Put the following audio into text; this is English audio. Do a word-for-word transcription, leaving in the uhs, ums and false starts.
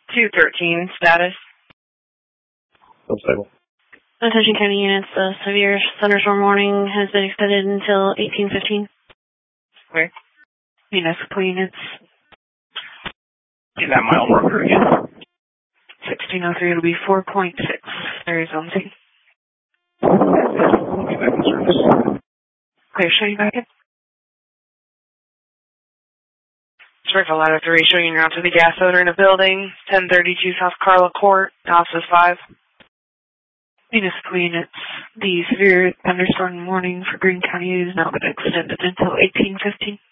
two thirteen, status. Unstable. Attention county units, the severe thunderstorm warning has been extended until eighteen fifteen. Where? Municipal units. Get that mile marker again. sixteen oh three, it'll be four point six. There is zone C. Get back in service. Clear, show you back in. Circle ladder three, showing you out to the gas odor in a building, ten thirty-two South Carla Court, Analysis five. Municipal units, the severe thunderstorm warning for Greene County is now been extended until eighteen fifteen.